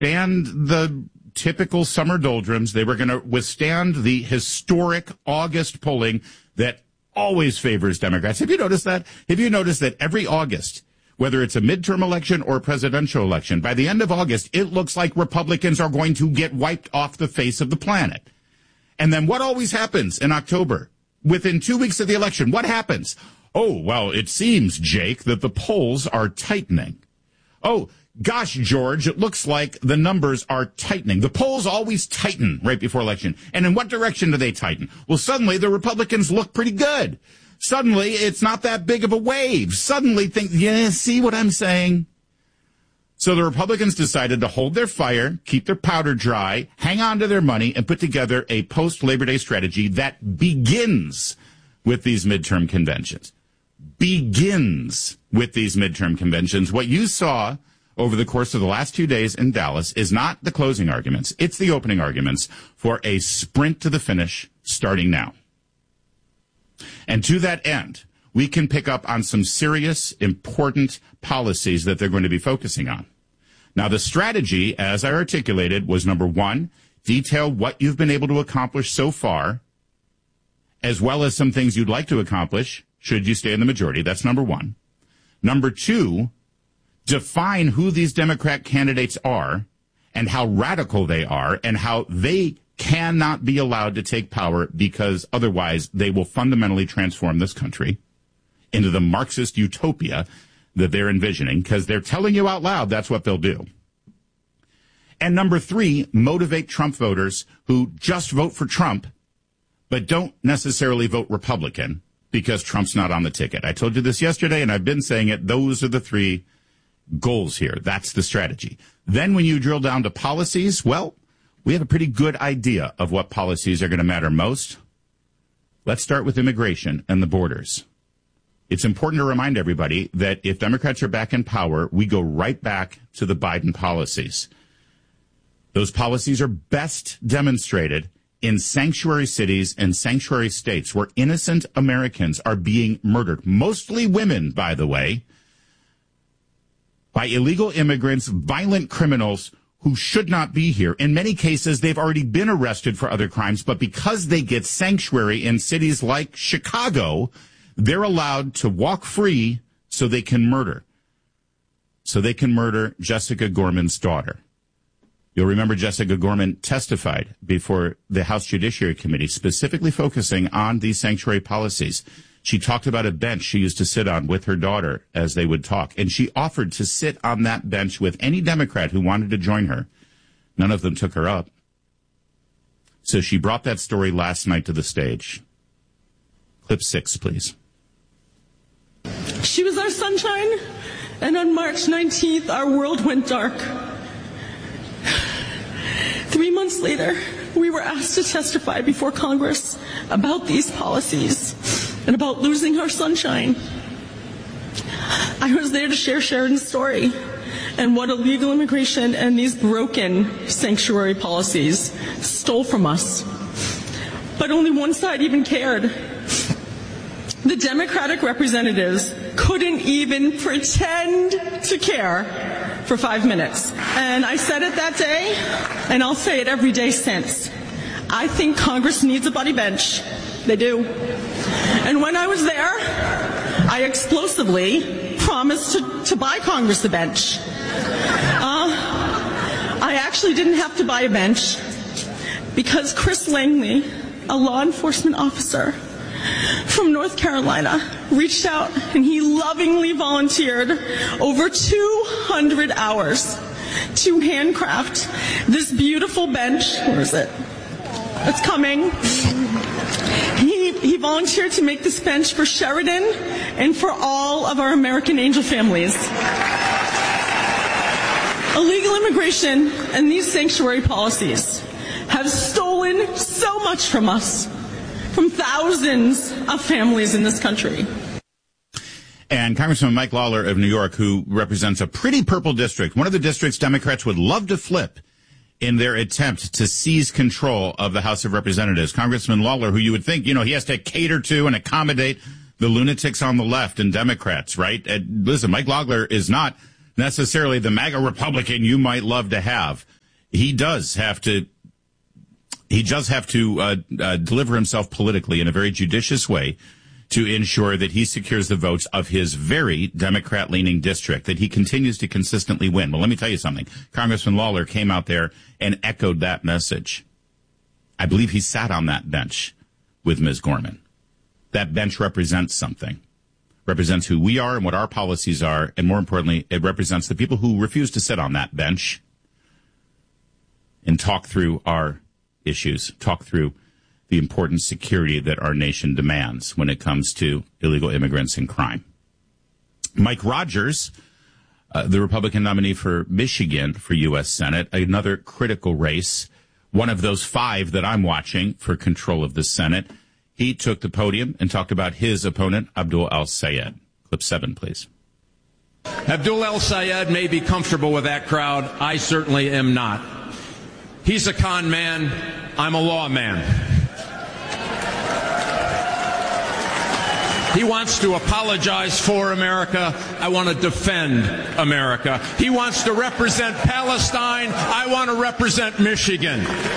withstand the typical summer doldrums. They were going to withstand the historic August polling that always favors Democrats. Have you noticed that? Have you noticed that every August, whether it's a midterm election or a presidential election, by the end of August, it looks like Republicans are going to get wiped off the face of the planet. And then what always happens in October? Within 2 weeks of the election, what happens? Oh, well, it seems, Jake, that the polls are tightening. Oh, gosh, George, it looks like the numbers are tightening. The polls always tighten right before election. And in what direction do they tighten? Well, suddenly the Republicans look pretty good. Suddenly it's not that big of a wave. Suddenly think, yeah, see what I'm saying? So the Republicans decided to hold their fire, keep their powder dry, hang on to their money, and put together a post-Labor Day strategy that begins with these midterm conventions. Begins with these midterm conventions. What you saw over the course of the last 2 days in Dallas is not the closing arguments. It's the opening arguments for a sprint to the finish starting now. And to that end, we can pick up on some serious, important policies that they're going to be focusing on. Now, the strategy, as I articulated, was number one, detail what you've been able to accomplish so far, as well as some things you'd like to accomplish should you stay in the majority. That's number one. Number two, define who these Democrat candidates are and how radical they are and how they cannot be allowed to take power because otherwise they will fundamentally transform this country into the Marxist utopia that they're envisioning, because they're telling you out loud that's what they'll do. And number three, motivate Trump voters who just vote for Trump but don't necessarily vote Republican because Trump's not on the ticket. I told you this yesterday, and I've been saying it. Those are the three goals here. That's the strategy. Then when you drill down to policies, well, we have a pretty good idea of what policies are going to matter most. Let's start with immigration and the borders. It's important to remind everybody that if Democrats are back in power, we go right back to the Biden policies. Those policies are best demonstrated in sanctuary cities and sanctuary states where innocent Americans are being murdered, mostly women, by the way, by illegal immigrants, violent criminals who should not be here. In many cases, they've already been arrested for other crimes, but because they get sanctuary in cities like Chicago, they're allowed to walk free so they can murder. So they can murder Jessica Gorman's daughter. You'll remember Jessica Gorman testified before the House Judiciary Committee, specifically focusing on these sanctuary policies. She talked about a bench she used to sit on with her daughter as they would talk, and she offered to sit on that bench with any Democrat who wanted to join her. None of them took her up. So she brought that story last night to the stage. Clip 6, please. She was our sunshine, and on March 19th, our world went dark. 3 months later, we were asked to testify before Congress about these policies and about losing our sunshine. I was there to share Sheridan's story and what illegal immigration and these broken sanctuary policies stole from us. But only one side even cared. The Democratic representatives couldn't even pretend to care for 5 minutes. And I said it that day, and I'll say it every day since. I think Congress needs a buddy bench. They do. And when I was there, I explosively promised to buy Congress a bench. I actually didn't have to buy a bench because Chris Langley, a law enforcement officer from North Carolina, reached out and he lovingly volunteered over 200 hours to handcraft this beautiful bench. Where is it? It's coming. He volunteered to make this bench for Sheridan and for all of our American Angel families. Illegal immigration and these sanctuary policies have stolen so much from us, from thousands of families in this country. And Congressman Mike Lawler of New York, who represents a pretty purple district, one of the districts Democrats would love to flip in their attempt to seize control of the House of Representatives. Congressman Lawler, who you would think, he has to cater to and accommodate the lunatics on the left and Democrats, right? Listen, Mike Lawler is not necessarily the MAGA Republican you might love to have. he does have to deliver himself politically in a very judicious way to ensure that he secures the votes of his very Democrat-leaning district, that he continues to consistently win. Well, let me tell you something. Congressman Lawler came out there and echoed that message. I believe he sat on that bench with Ms. Gorman. That bench represents something. Represents who we are and what our policies are, and more importantly, it represents the people who refuse to sit on that bench and talk through our issues, talk through the important security that our nation demands when it comes to illegal immigrants and crime. Mike Rogers, the Republican nominee for Michigan for U.S. Senate, another critical race, one of those 5 that I'm watching for control of the Senate. He took the podium and talked about his opponent, Abdul El-Sayed. Clip 7, please. Abdul El-Sayed may be comfortable with that crowd. I certainly am not. He's a con man. I'm a law man. He wants to apologize for America. I want to defend America. He wants to represent Palestine. I want to represent Michigan.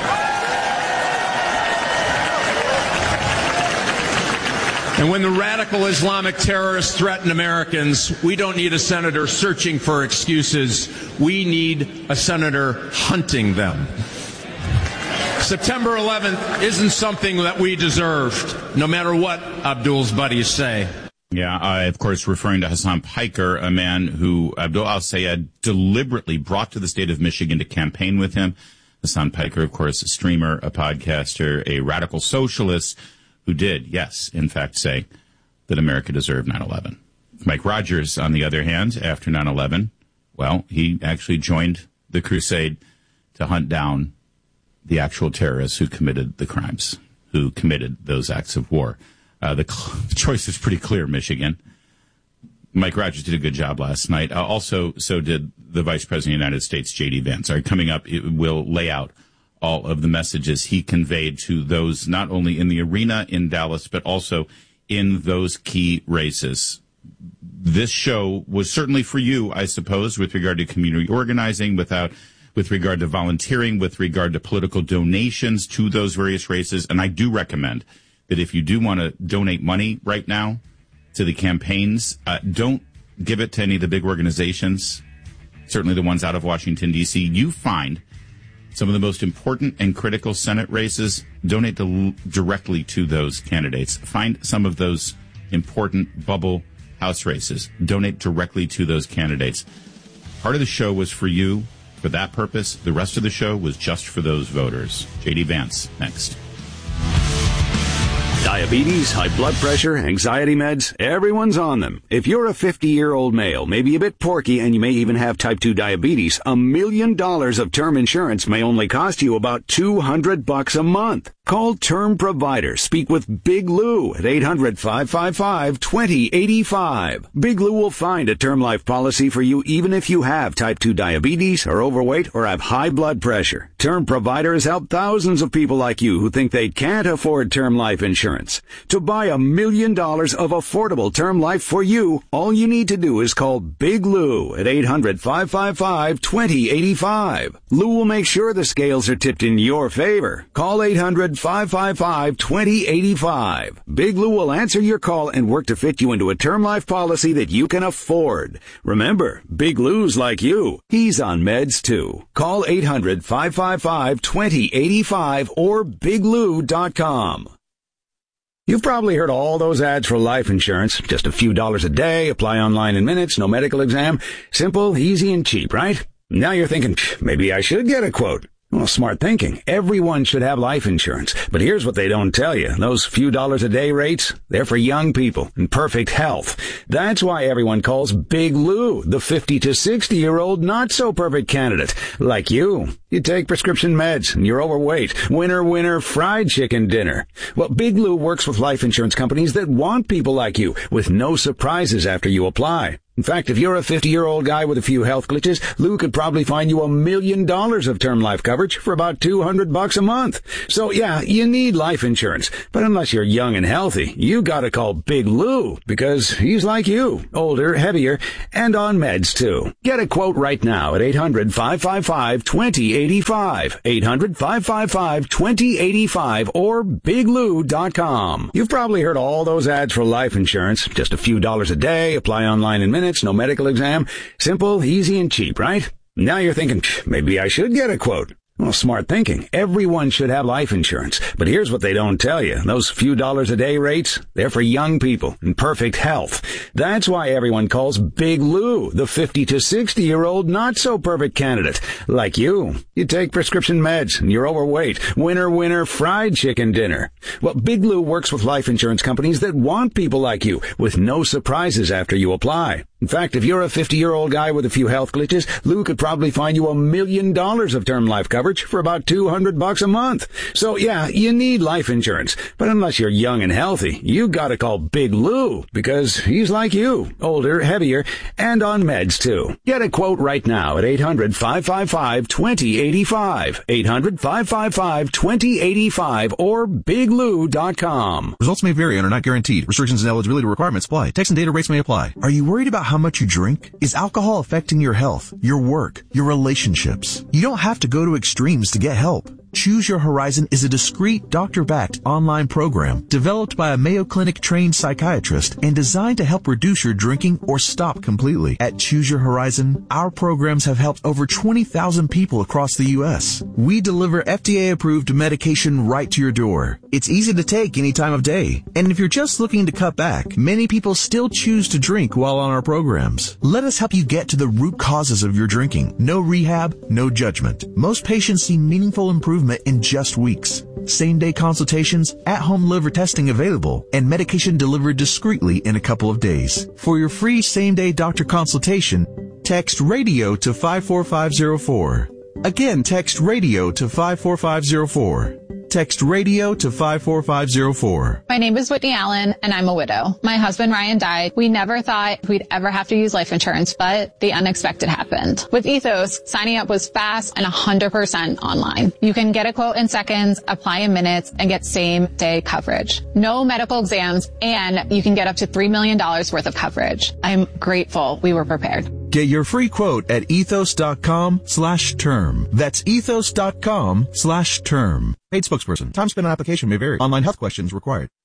And when the radical Islamic terrorists threaten Americans, we don't need a senator searching for excuses. We need a senator hunting them. September 11th isn't something that we deserved, no matter what Abdul's buddies say. Yeah, of course, referring to Hassan Piker, a man who Abdul El-Sayed deliberately brought to the state of Michigan to campaign with him. Hassan Piker, of course, a streamer, a podcaster, a radical socialist who did, yes, in fact, say that America deserved 9/11. Mike Rogers, on the other hand, after 9/11, well, he actually joined the crusade to hunt down the actual terrorists who committed the crimes, who committed those acts of war. The choice is pretty clear, Michigan. Mike Rogers did a good job last night. Also, so did the Vice President of the United States, J.D. Vance. Coming up, it will lay out all of the messages he conveyed to those not only in the arena in Dallas, but also in those key races. This show was certainly for you, I suppose, with regard to community organizing, with regard to volunteering, with regard to political donations to those various races. And I do recommend that if you do want to donate money right now to the campaigns, don't give it to any of the big organizations, certainly the ones out of Washington, D.C. You find some of the most important and critical Senate races, donate directly to those candidates. Find some of those important bubble House races, donate directly to those candidates. Part of the show was for you. For that purpose, the rest of the show was just for those voters. J.D. Vance, next. Diabetes, high blood pressure, anxiety meds, everyone's on them. If you're a 50-year-old male, maybe a bit porky, and you may even have type 2 diabetes, $1 million of term insurance may only cost you about $200 a month. Call Term Provider. Speak with Big Lou at 800-555-2085. Big Lou will find a term life policy for you even if you have type 2 diabetes, are overweight, or have high blood pressure. Term Provider has helped thousands of people like you who think they can't afford term life insurance. To buy $1 million of affordable term life for you, all you need to do is call Big Lou at 800-555-2085. Lou will make sure the scales are tipped in your favor. Call 800-555-2085. Big Lou will answer your call and work to fit you into a term life policy that you can afford. Remember, Big Lou's like you. He's on meds too. Call 800-555-2085 or biglou.com. You've probably heard all those ads for life insurance. Just a few dollars a day, apply online in minutes, no medical exam. Simple, easy, and cheap, right? Now you're thinking, maybe I should get a quote. Well, smart thinking. Everyone should have life insurance. But here's what they don't tell you. Those few dollars a day rates, they're for young people in perfect health. That's why everyone calls Big Lou the 50 to 60-year-old not-so-perfect candidate. Like you. You take prescription meds and you're overweight. Winner, fried chicken dinner. Well, Big Lou works with life insurance companies that want people like you with no surprises after you apply. In fact, if you're a 50-year-old guy with a few health glitches, Lou could probably find you $1 million of term life coverage for about $200 a month. So yeah, you need life insurance. But unless you're young and healthy, you gotta call Big Lou, because he's like you, older, heavier, and on meds too. Get a quote right now at 800-555-2085. 800-555-2085 or biglou.com. You've probably heard all those ads for life insurance. Just a few dollars a day, apply online in minutes, no medical exam. Simple, easy, and cheap, right? Now you're thinking, maybe I should get a quote. Well, smart thinking. Everyone should have life insurance. But here's what they don't tell you. Those few dollars a day rates, they're for young people in perfect health. That's why everyone calls Big Lou the 50 to 60-year-old not-so-perfect candidate. Like you. You take prescription meds and you're overweight. Winner, winner, fried chicken dinner. Well, Big Lou works with life insurance companies that want people like you with no surprises after you apply. In fact, if you're a 50-year-old guy with a few health glitches, Lou could probably find you $1 million of term life coverage for about $200 a month. So yeah, you need life insurance. But unless you're young and healthy, you gotta call Big Lou, because he's like you, older, heavier, and on meds too. Get a quote right now at 800-555-2085. 800-555-2085 or biglou.com. Results may vary and are not guaranteed. Restrictions and eligibility requirements apply. Text and data rates may apply. Are you worried about how much you drink? Is alcohol affecting your health, your work, your relationships? You don't have to go to extremes to get help. Choose Your Horizon is a discreet, doctor-backed online program developed by a Mayo Clinic-trained psychiatrist and designed to help reduce your drinking or stop completely. At Choose Your Horizon, our programs have helped over 20,000 people across the U.S. We deliver FDA-approved medication right to your door. It's easy to take any time of day. And if you're just looking to cut back, many people still choose to drink while on our programs. Let us help you get to the root causes of your drinking. No rehab, no judgment. Most patients see meaningful improvement in just weeks. Same-day consultations, at-home liver testing available, and medication delivered discreetly in a couple of days. For your free same-day doctor consultation, text RADIO to 54504. Again, text RADIO to 54504. Text RADIO to 54504. My name is Whitney Allen, and I'm a widow. My husband, Ryan, died. We never thought we'd ever have to use life insurance, but the unexpected happened. With Ethos, signing up was fast and 100% online. You can get a quote in seconds, apply in minutes, and get same-day coverage. No medical exams, and you can get up to $3 million worth of coverage. I'm grateful we were prepared. Get your free quote at ethos.com/term. That's ethos.com/term. Paid spokesperson. Time spent on application may vary. Online health questions required.